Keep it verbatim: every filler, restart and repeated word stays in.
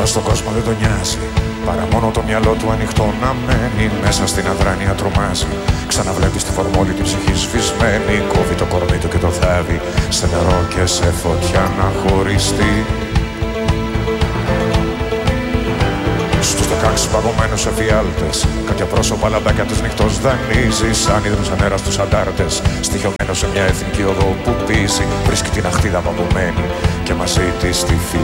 Τίποτα στον κόσμο δεν τον νοιάζει, παρά μόνο το μυαλό του ανοιχτό να μένει. Μέσα στην αδράνεια τρομάζει, ξαναβλέπει τη φορμόλη την ψυχή σβησμένη. Κόβει το κορμί του και το θάβει σε νερό και σε φωτιά να χωριστεί. Στους δεκάξι παγωμένους εφιάλτες, κάποια πρόσωπα λαμπάκια της νυχτός δανείζει. Σαν ίδρους ανέρας τους αντάρτες, στοιχειωμένος σε μια εθνική οδό που πίζει. Βρίσκει την αχτίδα παγωμένη και μαζί της τη φύση.